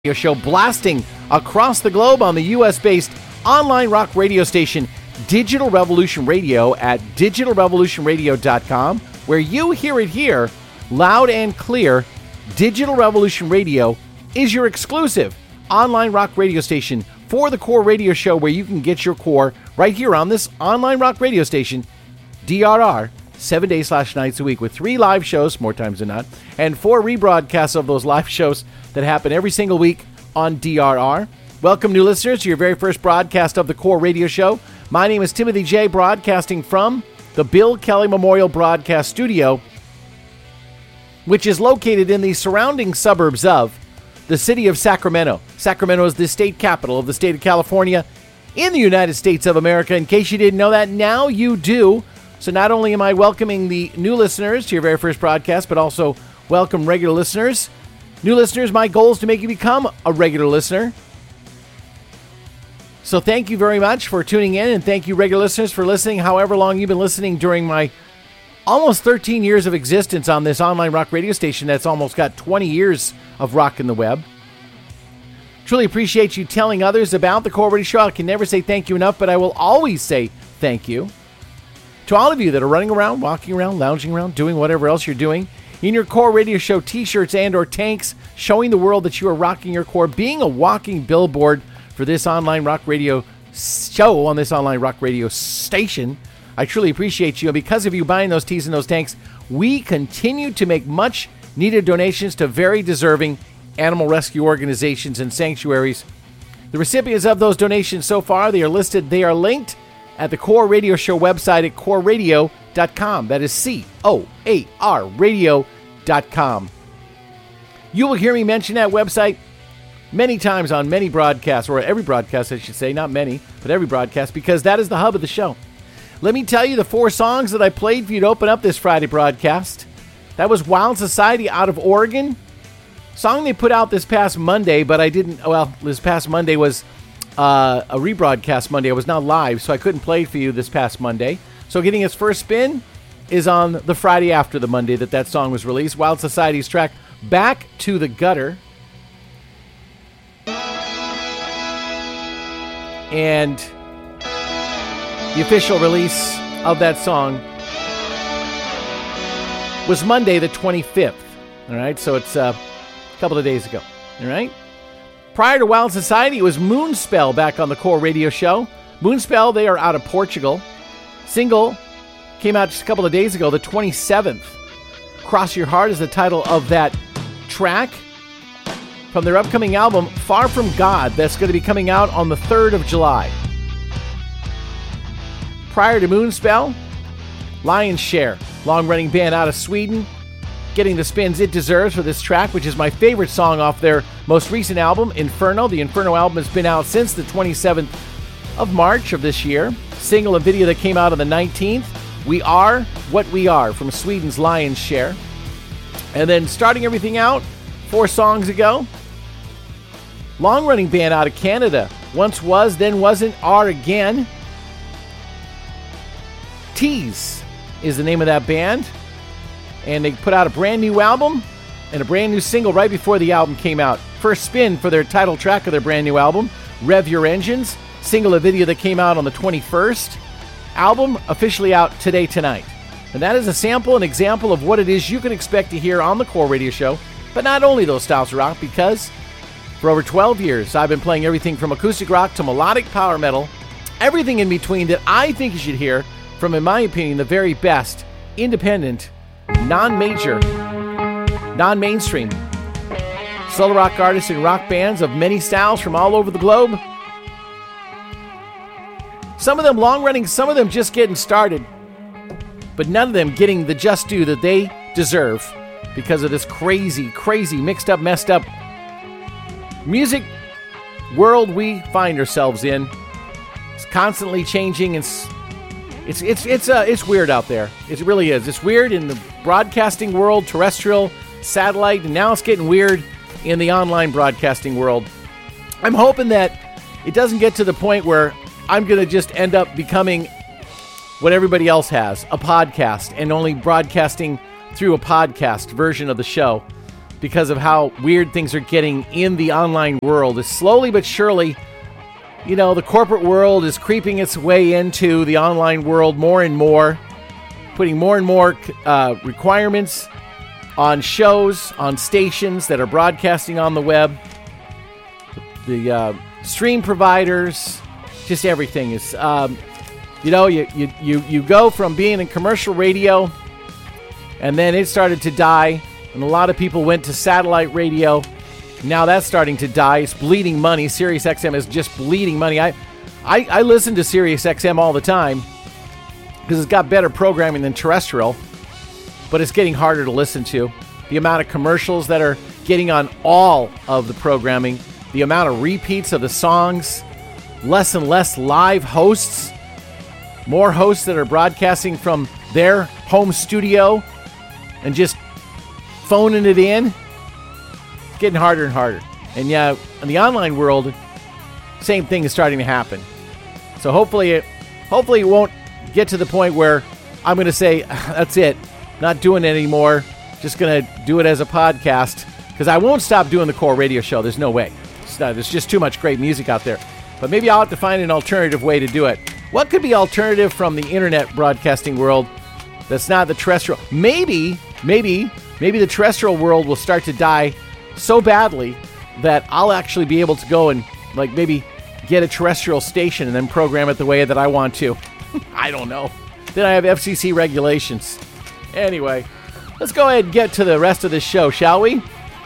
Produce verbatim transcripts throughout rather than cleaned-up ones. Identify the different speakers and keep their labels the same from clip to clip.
Speaker 1: Show blasting across the globe on the U S-based online rock radio station Digital Revolution Radio at digital revolution radio dot com, where you hear it here loud and clear. Digital Revolution Radio is your exclusive online rock radio station for the Core Radio Show, where you can get your core right here on this online rock radio station, D R R, seven days slash nights a week, with three live shows, more times than not, and four rebroadcasts of those live shows that happen every single week on D R R. Welcome, new listeners, to your very first broadcast of the Core Radio Show. My name is Timothy J., broadcasting from the Bill Kelly Memorial Broadcast Studio, which is located in the surrounding suburbs of the city of Sacramento. Sacramento is the state capital of the state of California in the United States of America. In case you didn't know that, now you do. So not only am I welcoming the new listeners to your very first broadcast, but also welcome regular listeners. New listeners, my goal is to make you become a regular listener. So thank you very much for tuning in, and thank you, regular listeners, for listening however long you've been listening during my almost thirteen years of existence on this online rock radio station that's almost got twenty years of rocking the web. Truly appreciate you telling others about the Core Radio Show. I can never say thank you enough, but I will always say thank you to all of you that are running around, walking around, lounging around, doing whatever else you're doing in your Core Radio Show t-shirts and or tanks, showing the world that you are rocking your core, being a walking billboard for this online rock radio show on this online rock radio station. I truly appreciate you. And because of you buying those tees and those tanks, we continue to make much needed donations to very deserving animal rescue organizations and sanctuaries. The recipients of those donations so far, they are listed, they are linked at the Core Radio Show website at core radio dot com. That is C O A R radio dot com. You will hear me mention that website many times on many broadcasts, or every broadcast, I should say, not many, but every broadcast, because that is the hub of the show. Let me tell you the four songs that I played for you to open up this Friday broadcast. That was Wild Society out of Oregon. Song they put out this past Monday, but I didn't, well, this past Monday was uh, a rebroadcast Monday. I was not live, so I couldn't play it for you this past Monday. So getting its first spin is on the Friday after the Monday that that song was released. Wild Society's track, Back to the Gutter. And the official release of that song was Monday the twenty-fifth. All right, so it's uh, a couple of days ago. All right. Prior to Wild Society, it was Moonspell back on the Core Radio Show. Moonspell, they are out of Portugal. Single came out just a couple of days ago, the twenty-seventh. Cross Your Heart is the title of that track from their upcoming album, Far From God, that's going to be coming out on the third of July. Prior to Moonspell, Lion's Share, long-running band out of Sweden, getting the spins it deserves for this track, which is my favorite song off their most recent album, Inferno. The Inferno album has been out since the twenty-seventh of March of this year. Single and video that came out on the nineteenth, We Are What We Are from Sweden's Lion's Share. And then starting everything out, four songs ago, long-running band out of Canada, Once Was, Then Wasn't, Are Again. Tease is the name of that band. And they put out a brand new album and a brand new single right before the album came out. First spin for their title track of their brand new album, Rev Your Engines. Single and video that came out on the twenty-first. Album officially out today, tonight. And that is a sample, an example of what it is you can expect to hear on the Core Radio Show. But not only those styles of rock, because for over twelve years, I've been playing everything from acoustic rock to melodic power metal, everything in between that I think you should hear from, in my opinion, the very best independent, non-major, non-mainstream solo rock artists and rock bands of many styles from all over the globe. Some of them long-running, some of them just getting started, but none of them getting the just due that they deserve because of this crazy, crazy, mixed up, messed up music world we find ourselves in. It's constantly changing. It's it's it's it's uh, it's weird out there. It really is. It's weird in the broadcasting world, terrestrial, satellite, and now it's getting weird in the online broadcasting world. I'm hoping that it doesn't get to the point where I'm going to just end up becoming what everybody else has, a podcast, and only broadcasting through a podcast version of the show. because of how weird things are getting in the online world. Is slowly but surely, you know, the corporate world is creeping its way into the online world more and more, putting more and more uh, requirements on shows, on stations that are broadcasting on the web. The uh, stream providers, just everything is, um, you know, you, you, you, you go from being in commercial radio, and then it started to die, and a lot of people went to satellite radio. Now that's starting to die. It's bleeding money. Sirius X M is just bleeding money. I, I, I listen to Sirius X M all the time because it's got better programming than terrestrial, but it's getting harder to listen to. The amount of commercials that are getting on all of the programming, the amount of repeats of the songs, less and less live hosts, more hosts that are broadcasting from their home studio and just phoning it in. It's getting harder and harder. And yeah, in the online world, same thing is starting to happen. So hopefully it, hopefully it won't get to the point where I'm going to say, that's it, not doing it anymore, just going to do it as a podcast, because I won't stop doing the core radio show. There's no way. It's not, there's just too much great music out there. But maybe I'll have to find an alternative way to do it. What could be alternative from the internet broadcasting world that's not the terrestrial? Maybe, maybe, maybe the terrestrial world will start to die so badly that I'll actually be able to go and like maybe get a terrestrial station and then program it the way that I want to. I don't know. Then I have F C C regulations. Anyway, let's go ahead and get to the rest of this show, shall we?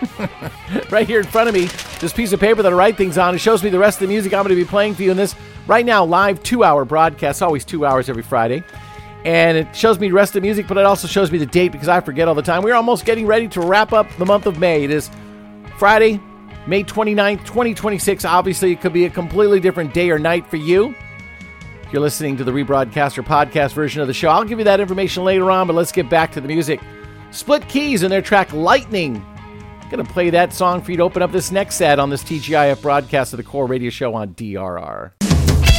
Speaker 1: Right here in front of me, this piece of paper that I write things on, it shows me the rest of the music I'm going to be playing for you in this right now live two-hour broadcast, always two hours every Friday. And it shows me the rest of the music, but it also shows me the date because I forget all the time. We're almost getting ready to wrap up the month of May. It is Friday, May twenty-ninth, twenty twenty-six. Obviously, it could be a completely different day or night for you. If you're listening to the rebroadcast or podcast version of the show, I'll give you that information later on, but let's get back to the music. Split Keys and their track Lightning. Going to play that song for you to open up this next set on this T G I F broadcast of the Core Radio Show on D R R.